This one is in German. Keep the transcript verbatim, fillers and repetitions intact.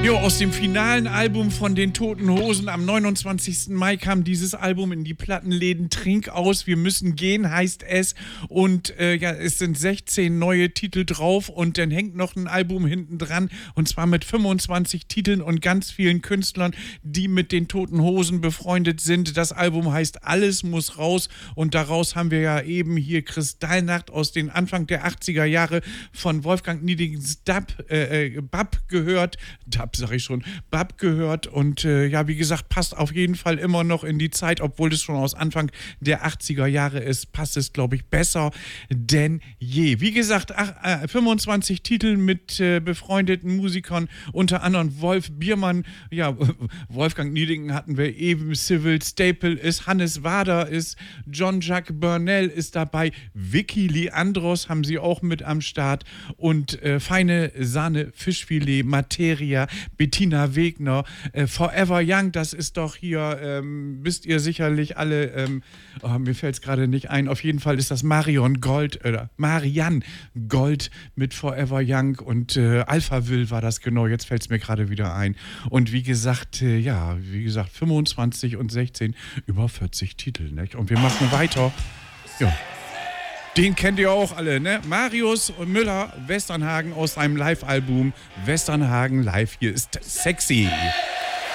Jo, aus dem finalen Album von den Toten Hosen am neunundzwanzigsten Mai kam dieses Album in die Plattenläden. Trink aus, wir müssen gehen, heißt es. Und äh, ja, es sind sechzehn neue Titel drauf und dann hängt noch ein Album hinten dran. Und zwar mit fünfundzwanzig Titeln und ganz vielen Künstlern, die mit den Toten Hosen befreundet sind. Das Album heißt Alles muss raus. Und daraus haben wir ja eben hier Kristallnacht aus den Anfang der achtziger Jahre von Wolfgang Niedeckens Dab, äh, äh, Bab gehört. Dab sag ich schon, Bab gehört und äh, ja, wie gesagt, passt auf jeden Fall immer noch in die Zeit, obwohl es schon aus Anfang der achtziger Jahre ist, passt es, glaube ich, besser denn je. Wie gesagt, ach, äh, fünfundzwanzig Titel mit äh, befreundeten Musikern, unter anderem Wolf Biermann, ja, Wolfgang Niedecken hatten wir eben, Civil Staple ist, Hannes Wader ist, John-Jacques Burnell ist dabei, Vicky Leandros haben sie auch mit am Start und äh, Feine Sahne Fischfilet, Materia, Bettina Wegner, äh, Forever Young, das ist doch hier, ähm, wisst ihr sicherlich alle, ähm, oh, mir fällt es gerade nicht ein, auf jeden Fall ist das Marion Gold, oder Marianne Gold mit Forever Young und äh, Alphaville war das genau, jetzt fällt es mir gerade wieder ein. Und wie gesagt, äh, ja, wie gesagt, fünfundzwanzig und sechzehn, über vierzig Titel, nicht? Und wir machen weiter. Ja. Den kennt ihr auch alle, ne? Marius Müller, Westernhagen aus seinem Live-Album Westernhagen Live. Hier ist Sexy.